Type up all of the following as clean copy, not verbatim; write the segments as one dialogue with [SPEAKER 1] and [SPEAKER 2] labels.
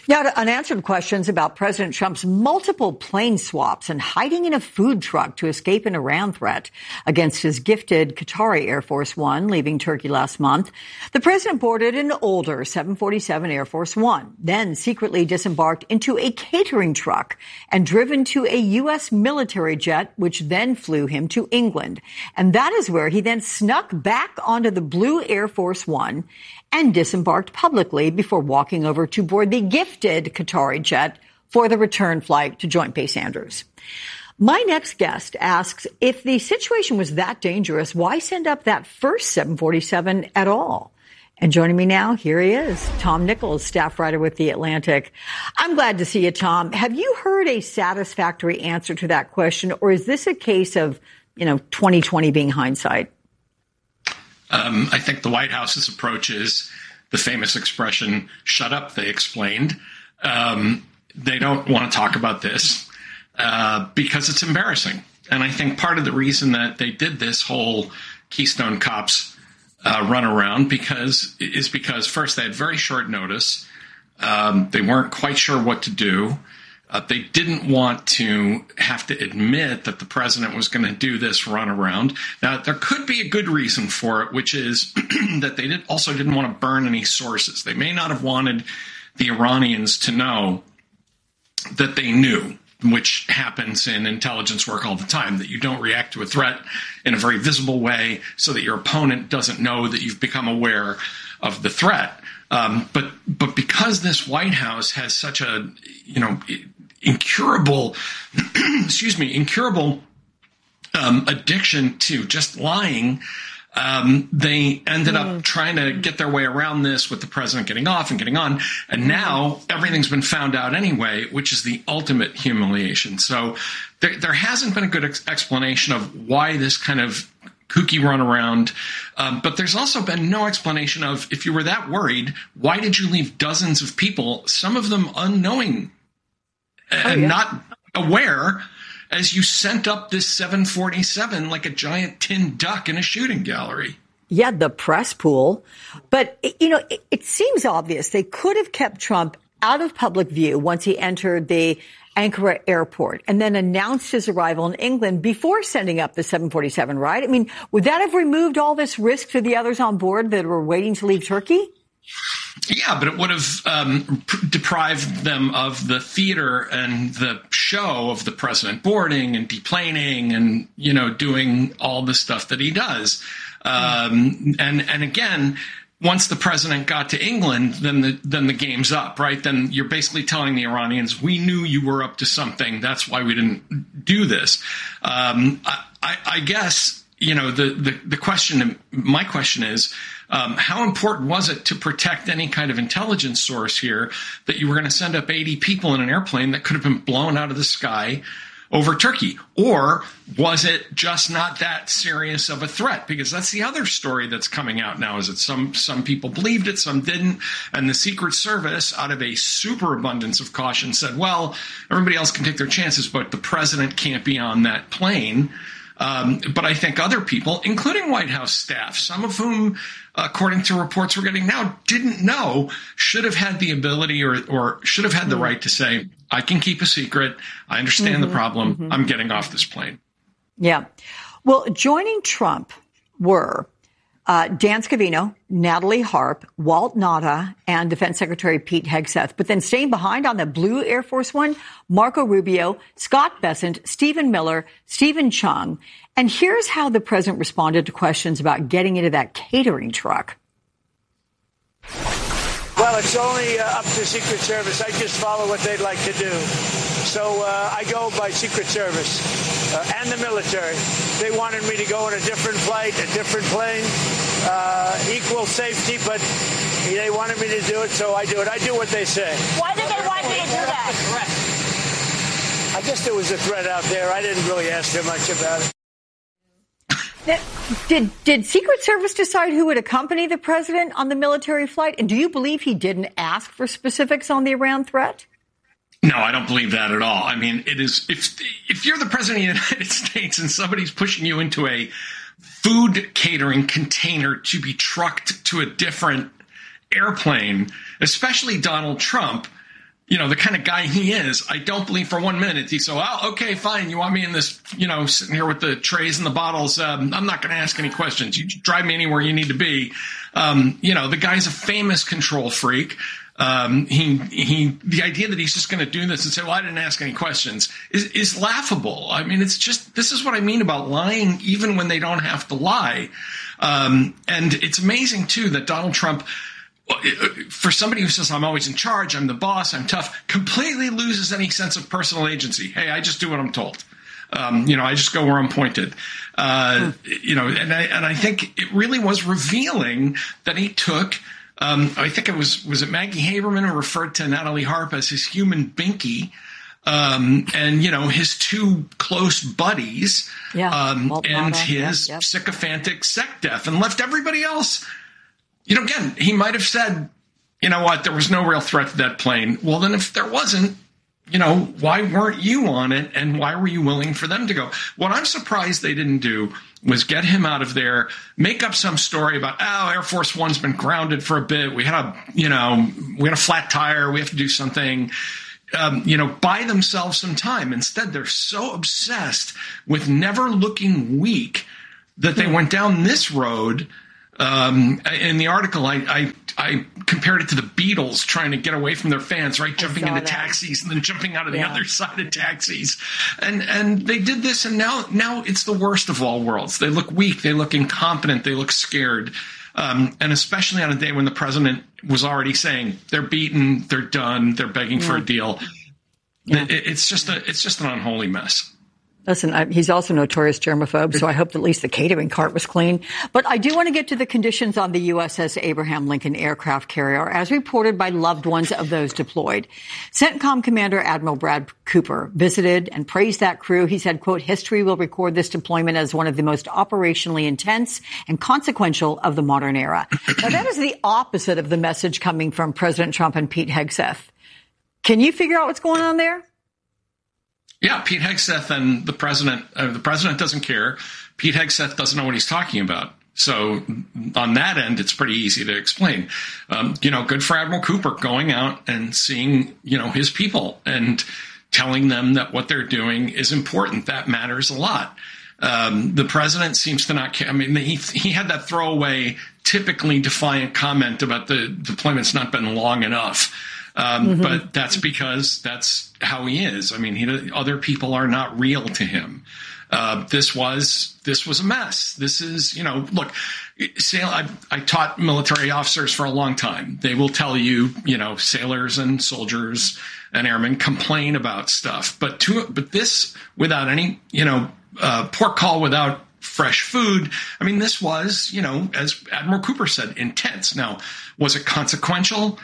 [SPEAKER 1] Now, to unanswered questions about President Trump's multiple plane swaps and hiding in a food truck to escape an Iran threat against his gifted Qatari Air Force One leaving Turkey last month, the president boarded an older 747 Air Force One, then secretly disembarked into a catering truck and driven to a U.S. military jet, which then flew him to England. And that is where he then snuck back onto the blue Air Force One and disembarked publicly before walking over to board the gifted Qatari jet for the return flight to Joint Base Andrews. My next guest asks, if the situation was that dangerous, why send up that first 747 at all? And joining me now, here he is, Tom Nichols, staff writer with The Atlantic. I'm glad to see you, Tom. Have you heard a satisfactory answer to that question, or is this a case of, 2020 being hindsight?
[SPEAKER 2] I think the White House's approach is the famous expression, shut up, they explained. They don't want to talk about this because it's embarrassing. And I think part of the reason that they did this whole Keystone Cops runaround is because first they had very short notice. They weren't quite sure what to do. They didn't want to have to admit that the president was going to do this runaround. Now, there could be a good reason for it, which is that they didn't want to burn any sources. They may not have wanted the Iranians to know that they knew, which happens in intelligence work all the time, that you don't react to a threat in a very visible way so that your opponent doesn't know that you've become aware of the threat. But because this White House has such a, incurable addiction to just lying, they ended up trying to get their way around this with the president getting off and getting on. And now everything's been found out anyway, which is the ultimate humiliation. So there hasn't been a good explanation of why this kind of kooky runaround. But there's also been no explanation of, if you were that worried, why did you leave dozens of people, some of them unknowing and not aware, as you sent up this 747 like a giant tin duck in a shooting gallery?
[SPEAKER 1] Yeah, the press pool. But, it seems obvious they could have kept Trump out of public view once he entered the Ankara airport and then announced his arrival in England before sending up the 747, right? I mean, would that have removed all this risk to the others on board that were waiting to leave Turkey?
[SPEAKER 2] Yeah, but it would have deprived them of the theater and the show of the president boarding and deplaning and, doing all the stuff that he does. And again, once the president got to England, then the game's up, right? Then you're basically telling the Iranians, we knew you were up to something. That's why we didn't do this. I guess, the question, my question is, how important was it to protect any kind of intelligence source here that you were going to send up 80 people in an airplane that could have been blown out of the sky over Turkey? Or was it just not that serious of a threat? Because that's the other story that's coming out now, is that some people believed it, some didn't. And the Secret Service, out of a superabundance of caution, said, well, everybody else can take their chances, but the president can't be on that plane. But I think other people, including White House staff, some of whom, according to reports we're getting now, didn't know, should have had the ability or should have had the right to say, I can keep a secret. I understand the problem. I'm getting off this plane.
[SPEAKER 1] Yeah. Well, joining Trump were Dan Scavino, Natalie Harp, Walt Nauta, and Defense Secretary Pete Hegseth. But then staying behind on the blue Air Force One, Marco Rubio, Scott Bessent, Stephen Miller, Stephen Chung. And here's how the president responded to questions about getting into that catering truck.
[SPEAKER 3] Well, it's only up to Secret Service. I just follow what they'd like to do. So I go by Secret Service and the military. They wanted me to go on a different flight, a different plane, equal safety, but they wanted me to do it, so I do it. I do what they say. Why did they want you to do that? I guess there was a threat out there. I didn't really ask too much about it.
[SPEAKER 1] Did Secret Service decide who would accompany the president on the military flight? And do you believe he didn't ask for specifics on the Iran threat?
[SPEAKER 2] No, I don't believe that at all. I mean, it is if you're the president of the United States and somebody's pushing you into a food catering container to be trucked to a different airplane, especially Donald Trump, the kind of guy he is, I don't believe for 1 minute he said, "Oh, okay, fine. You want me in this, sitting here with the trays and the bottles? I'm not going to ask any questions. You drive me anywhere you need to be." The guy's a famous control freak. The idea that he's just going to do this and say, "Well, I didn't ask any questions," is laughable. I mean, this is what I mean about lying, even when they don't have to lie. And it's amazing too that Donald Trump, for somebody who says, "I'm always in charge, I'm the boss, I'm tough," completely loses any sense of personal agency. Hey, I just do what I'm told. I just go where I'm pointed. And I think it really was revealing that he took, I think it was it Maggie Haberman who referred to Natalie Harp as his human binky, and his two close buddies, and his sycophantic sec def, and left everybody else. Again, he might have said, "You know what, there was no real threat to that plane." Well, then if there wasn't, why weren't you on it, and why were you willing for them to go? What I'm surprised they didn't do was get him out of there, make up some story about, Air Force One's been grounded for a bit. We had a flat tire. We have to do something. Buy themselves some time. Instead, they're so obsessed with never looking weak that they went down this road. In the article, I compared it to the Beatles trying to get away from their fans, right? Jumping into taxis and then jumping out of the other side of taxis. And they did this, and now it's the worst of all worlds. They look weak. They look incompetent. They look scared. And especially on a day when the president was already saying they're beaten, they're done, they're begging for a deal. Yeah. It's just an unholy mess.
[SPEAKER 1] Listen, he's also notorious germaphobe, so I hope at least the catering cart was clean. But I do want to get to the conditions on the USS Abraham Lincoln aircraft carrier, as reported by loved ones of those deployed. CENTCOM Commander Admiral Brad Cooper visited and praised that crew. He said, quote, "History will record this deployment as one of the most operationally intense and consequential of the modern era." Now, that is the opposite of the message coming from President Trump and Pete Hegseth. Can you figure out what's going on there?
[SPEAKER 2] Yeah, Pete Hegseth and the president doesn't care. Pete Hegseth doesn't know what he's talking about. So on that end, it's pretty easy to explain. Good for Admiral Cooper going out and seeing, his people and telling them that what they're doing is important. That matters a lot. The president seems to not care. I mean, he had that throwaway, typically defiant comment about the deployment's not been long enough. But that's because that's how he is. I mean, other people are not real to him. This was a mess. This is, look, I taught military officers for a long time. They will tell you, sailors and soldiers and airmen complain about stuff, but this without any, port call without fresh food. I mean, this was, as Admiral Cooper said, intense. Now, was it consequential?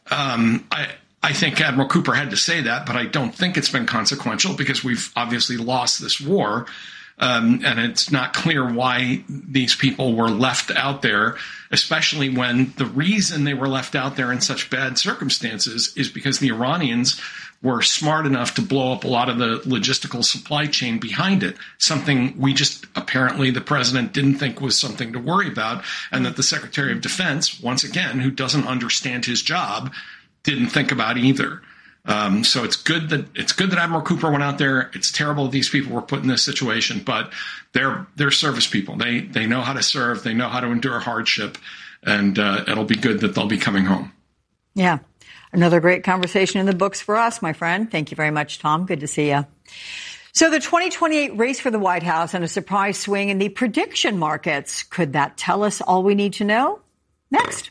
[SPEAKER 2] I think Admiral Cooper had to say that, but I don't think it's been consequential because we've obviously lost this war. And it's not clear why these people were left out there, especially when the reason they were left out there in such bad circumstances is because the Iranians were smart enough to blow up a lot of the logistical supply chain behind it, something apparently the president didn't think was something to worry about, and that the Secretary of Defense, once again, who doesn't understand his job, didn't think about either. So it's good that Admiral Cooper went out there. It's terrible that these people were put in this situation, but they're service people. They know how to serve. They know how to endure hardship, and it'll be good that they'll be coming home.
[SPEAKER 1] Yeah. Another great conversation in the books for us, my friend. Thank you very much, Tom. Good to see you. So the 2028 race for the White House and a surprise swing in the prediction markets. Could that tell us all we need to know? Next.